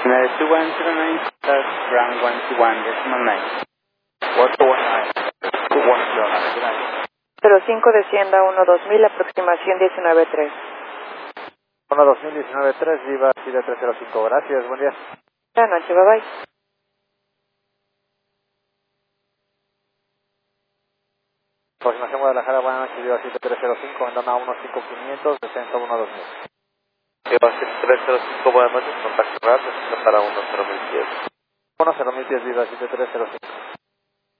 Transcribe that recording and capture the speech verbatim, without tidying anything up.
United two one zero nine, plus ground one two one decimal nine. one two one nine, two one zero nine, good night. cero cinco descienda uno dos mil, aproximación diecinueve tres. uno dos mil diecinueve tres, Viva siete tres cero cinco, gracias, buen día. Buenas noches, bye bye. Aproximación Guadalajara, buenas noches, Viva siete tres cero cinco, Vendona uno cinco quinientos, descenso uno dos mil. Viva siete tres cero cinco, buenas noches, contacto rápido, para uno cero mil diez. uno cero mil diez, Viva siete tres cero cinco.